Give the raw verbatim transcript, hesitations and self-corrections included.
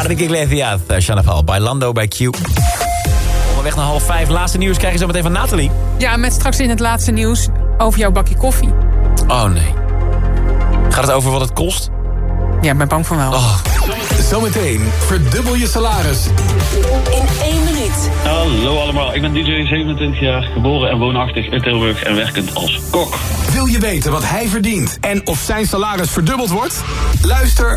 Enrique Iglesias, Chanel, bij Lando, bij Q. Onderweg naar half vijf. Laatste nieuws krijg je zo meteen van Nathalie. Ja, met straks in het laatste nieuws over jouw bakje koffie. Oh nee. Gaat het over wat het kost? Ja, ik ben bang van wel. Oh. Zometeen verdubbel je salaris. In één minuut. Hallo allemaal, ik ben D J, zevenentwintig jaar, geboren en woonachtig in Tilburg en werkend als kok. Wil je weten wat hij verdient en of zijn salaris verdubbeld wordt? Luister